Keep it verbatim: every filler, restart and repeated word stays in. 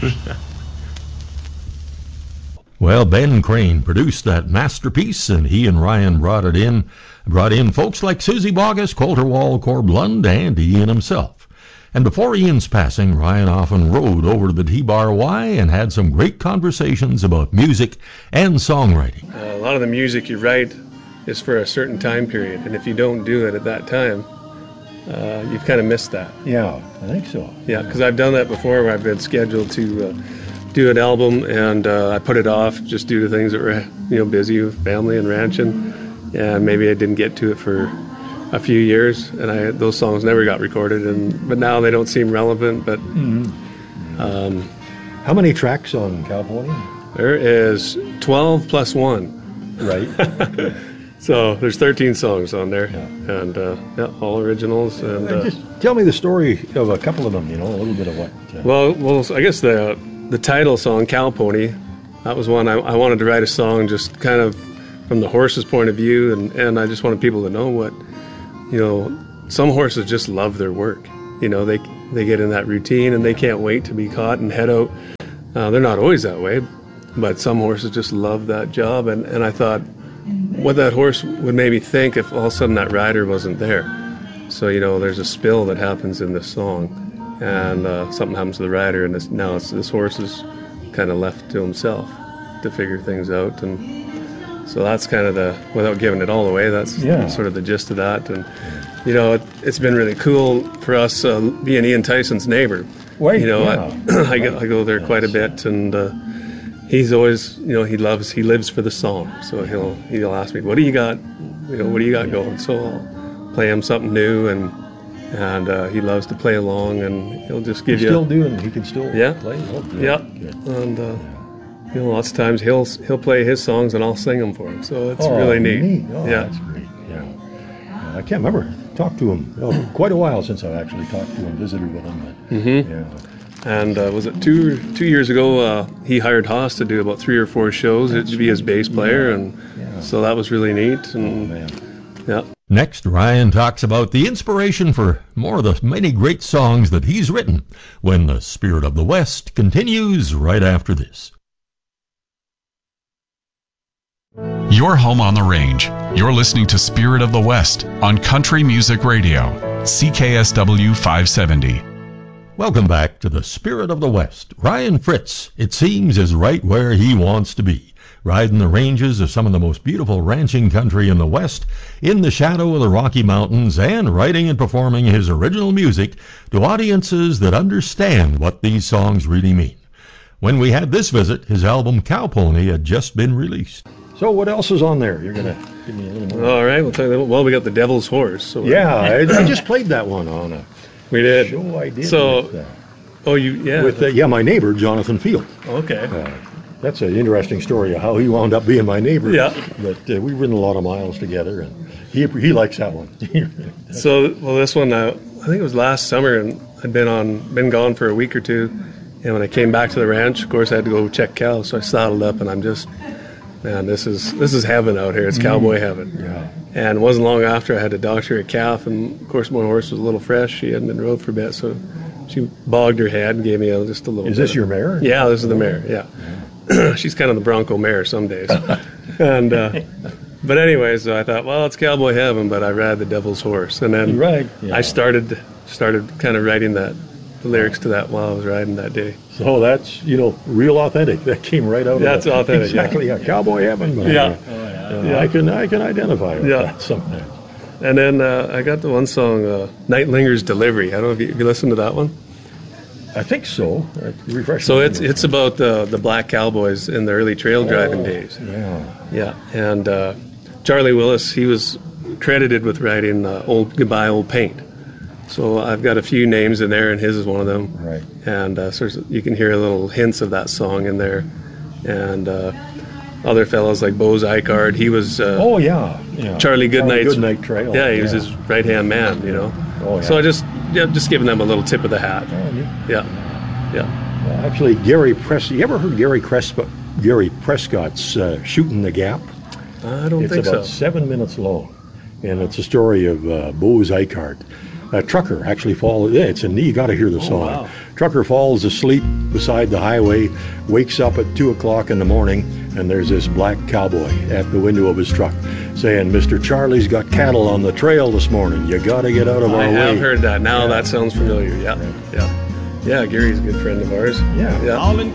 Well, Ben Crane produced that masterpiece, and he and Ryan brought it in, brought in folks like Susie Bogus, Colter Wall, Corb Lund, and Ian himself. And before Ian's passing, Ryan often rode over to the T-Bar Y and had some great conversations about music and songwriting. Uh, a lot of the music you write is for a certain time period, and if you don't do it at that time, uh, you've kind of missed that. Yeah, I think so. Yeah, because I've done that before where I've been scheduled to uh, do an album, and uh, I put it off just due to things that were, you know, busy with family and ranching, and maybe I didn't get to it for a few years, and I those songs never got recorded, and but now they don't seem relevant. But Mm-hmm. um, How many tracks on Cowpony? there is twelve plus one, Right. so there's thirteen songs on there, Yeah. and uh, yeah, all originals. And Uh, uh, Just tell me the story of a couple of them, you know, a little bit of what. Uh, well, well, I guess the the title song "Cowpony," that was one I, I wanted to write a song just kind of from the horse's point of view, and, and I just wanted people to know what, you know, some horses just love their work. You know, they they get in that routine and they can't wait to be caught and head out. Uh, they're not always that way, but some horses just love that job. And, and I thought what that horse would maybe think if all of a sudden that rider wasn't there. So, you know, there's a spill that happens in this song, and uh, something happens to the rider, and this, now it's, this horse is kind of left to himself to figure things out. And so that's kind of the, without giving it all away, that's Yeah. sort of the gist of that. And, you know, it, it's been really cool for us uh, being Ian Tyson's neighbor. Right, You know, yeah. I, I, go, I go there quite a bit, and uh, he's always, you know, he loves, he lives for the song. So he'll he'll ask me, what do you got, you know, what do you got going? So I'll play him something new, and and uh, he loves to play along, and he'll just give He's you still doing, he can still Yeah. play? Oh, good, yeah, good. and uh, you know, lots of times he'll he'll play his songs and I'll sing them for him. So it's Oh, really neat. Oh, yeah, that's great. Yeah. Yeah, I can't remember. Talked to him. Oh, quite a while since I've actually talked to him, visited with him. But, mm-hmm. yeah. And uh, was it two two years ago? Uh, he hired Haas to do about three or four shows to be his bass player, and Yeah. so that was really neat. Oh, And man. yeah, Next, Ryan talks about the inspiration for more of the many great songs that he's written when the Spirit of the West continues right after this. You're home on the range. You're listening to Spirit of the West on Country Music Radio, C K S W five seventy. Welcome back to the Spirit of the West. Ryan Fritz, it seems, is right where he wants to be, riding the ranges of some of the most beautiful ranching country in the West, in the shadow of the Rocky Mountains, and writing and performing his original music to audiences that understand what these songs really mean. When we had this visit, his album Cowpony had just been released. So what else is on there? You're going to give me a little more. all right. We'll tell you. Well, we got the Devil's Horse. So Yeah, I, I just played that one on a we did. show I did So, with, uh, oh, you yeah. with uh, yeah, my neighbor, Jonathan Field. okay. Uh, that's an interesting story of how he wound up being my neighbor. Yeah. But uh, we've ridden a lot of miles together, and he he likes that one. So, well, this one, uh, I think it was last summer, and I'd been on, been gone for a week or two, and when I came back to the ranch, of course, I had to go check cows, so I saddled up, and I'm just, man, this is this is heaven out here. It's cowboy heaven. Yeah. And it wasn't long after I had to doctor a calf, and of course, my horse was a little fresh. She hadn't been rode for a bit, so she bogged her head and gave me a, just a little. Is bit this of- your mare? Yeah, this is the mare. Yeah, she's kind of the Bronco mare some days. and uh, but anyways, so I thought, well, it's cowboy heaven, but I ride the Devil's Horse, and then Right. Yeah. I started started kind of writing that the lyrics to that while I was riding that day. So that's, you know, real authentic. That came right out of That's the- authentic, yeah. Exactly. Yeah. Cowboy heaven. but, Yeah. uh, uh, I can I can identify with Yeah. that sometimes. And then uh, I got the one song, uh, Nightlinger's Delivery. I don't know if you, if you listened to that one. I think so. Uh, refresh So my it's memory. it's about the the black cowboys in the early trail driving Oh, days. Yeah. Yeah, and uh, Charlie Willis, he was credited with writing uh, "Old Goodbye Old Paint." So I've got a few names in there, and his is one of them. Right. And uh, so you can hear little hints of that song in there, and uh, other fellows like Bose Icard. He was uh, Oh yeah. Yeah. Charlie Goodnight's Goodnight Trail. Yeah, he was his right hand man. You know. Oh, yeah. So I just yeah, just giving them a little tip of the hat. Oh, yeah. Yeah, yeah. Uh, actually, Gary Press. You ever heard Gary Prescott? Gary Prescott's uh, "Shooting the Gap"? I don't It's think about so. seven minutes long, and it's a story of uh, Bose Icard. A trucker actually falls. Yeah, it's a you got to hear the song. wow. Trucker falls asleep beside the highway, wakes up at two o'clock in the morning, and there's this black cowboy at the window of his truck saying, "Mister Charlie's got cattle on the trail this morning. You got to get out of our I way." have heard that. Now Yeah. that sounds familiar. Yeah, yeah, yeah. Gary's a good friend of ours. Yeah. yeah.